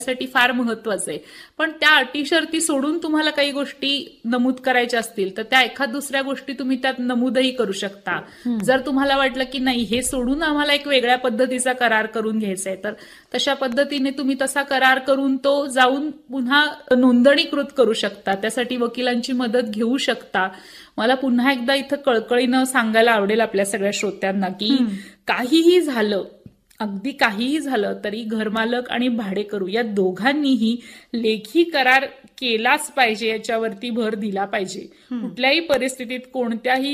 साठी फार महत्वाचं आहे. पण त्या अटी शर्ती सोडून तुम्हाला काही गोष्टी नमूद करायच्या असतील तर त्या एखाद दुसऱ्या गोष्टी तुम्ही त्यात नमूदही करू शकता. जर तुम्हाला वाटलं की नाही हे सोडून आम्हाला एक वेगळ्या पद्धतीचा करार करून घ्यायचा आहे तर तशा पद्धतीने तुम्ही तसा करार करून तो जाऊन पुन्हा नोंदणीकृत करू शकता. त्यासाठी वकिलांची मदत घेऊ शकता. मला पुन्हा एकदा इथं कळकळीनं सांगायला आवडेल आपल्या सगळ्या श्रोत्यांना की काहीही झालं, अगदी काहीही झालं तरी घरमालक आणि भाडेकरू या दोघांनीही लेखी करार केलाच पाहिजे, याच्यावरती भर दिला पाहिजे. कुठल्याही परिस्थितीत कोणत्याही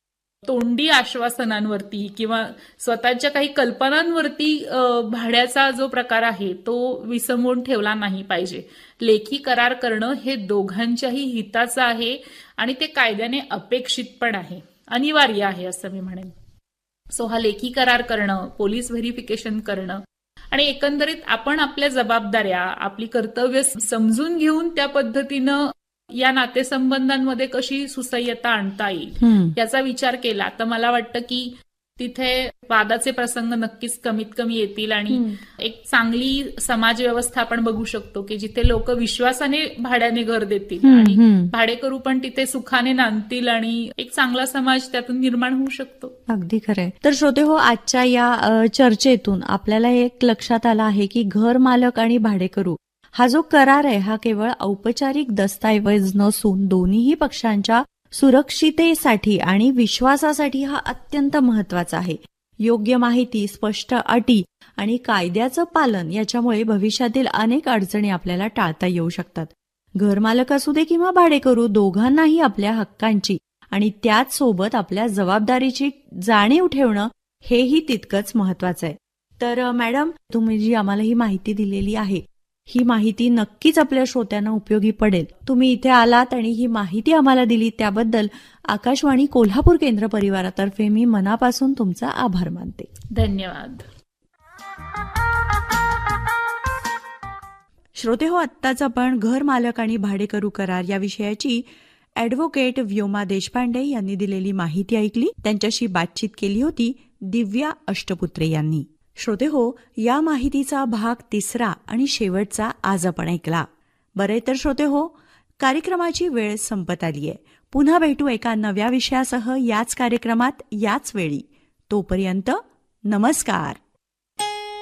तोंडी आश्वासनांवरती किंवा स्वतःच्या काही कल्पनांवरती भाड्याचा जो प्रकार आहे तो विसंबून ठेवला नाही पाहिजे. लेखी करार करणं हे दोघांच्याही हिताचं आहे आणि ते कायद्याने अपेक्षित पण आहे, अनिवार्य आहे असं मी म्हणेन. सो हा लेखी करार करणं, पोलीस व्हेरिफिकेशन करणं आणि एकंदरीत आपण आपल्या जबाबदाऱ्या, आपली कर्तव्य समजून घेऊन त्या पद्धतीनं या नातेसंबंधांमध्ये कशी सुसह्यता आणता येईल याचा विचार केला तर मला वाटतं की तिथे वादाचे प्रसंग नक्कीच कमीत कमी येतील आणि एक चांगली समाज व्यवस्था आपण बघू शकतो की जिथे लोक विश्वासाने भाड्याने घर देतील आणि भाडेकरू पण तिथे सुखाने नांदतील आणि एक चांगला समाज त्यातून निर्माण होऊ शकतो. अगदी खरंय. तर श्रोते हो, आजच्या या चर्चेतून आपल्याला एक लक्षात आलं आहे की घर मालक आणि भाडेकरू हा जो करार आहे हा केवळ औपचारिक दस्तऐवज नसून दोन्हीही पक्षांच्या सुरक्षितेसाठी आणि विश्वासासाठी हा अत्यंत महत्वाचा आहे. योग्य माहिती, स्पष्ट अटी आणि कायद्याचं पालन याच्यामुळे भविष्यातील अनेक अडचणी आपल्याला टाळता येऊ शकतात. घरमालक असू दे किंवा भाडेकरू, दोघांनाही आपल्या हक्कांची आणि त्याच सोबत आपल्या जबाबदारीची जाणीव ठेवणं हेही तितकंच महत्वाचं आहे. तर मॅडम, तुम्ही जी आम्हाला ही माहिती दिलेली आहे ही माहिती नक्कीच आपल्या श्रोत्यांना उपयोगी पडेल. तुम्ही इथे आलात आणि ही माहिती आम्हाला दिली त्याबद्दल आकाशवाणी कोल्हापूर केंद्र परिवारातर्फे मी मनापासून तुमचा आभार मानते. धन्यवाद. श्रोते हो, आत्ताच आपण घर मालक आणि भाडेकरू करार या विषयाची ॲडव्होकेट व्योमा देशपांडे यांनी दिलेली माहिती ऐकली. त्यांच्याशी बातचीत केली होती दिव्या अष्टपुत्रे यांनी. श्रोते हो, या माहितीचा भाग 3 आणि शेवटचा आज आपण ऐकला. बरे तर श्रोते हो, कार्यक्रमाची वेळ संपत आलीय. पुन्हा भेटू एका नव्या विषयासह याच कार्यक्रमात याच वेळी. तोपर्यंत नमस्कार.